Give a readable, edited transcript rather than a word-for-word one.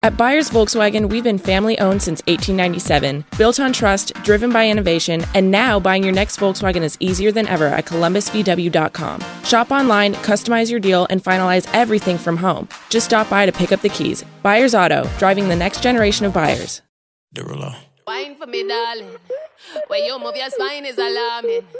At Byers Volkswagen, we've been family-owned since 1897, built on trust, driven by innovation, and now buying your next Volkswagen is easier than ever at columbusvw.com. Shop online, customize your deal, and finalize everything from home. Just stop by to pick up the keys. Byers Auto, driving the next generation of buyers. Wine for me, darling. Where you move your spine is alarming.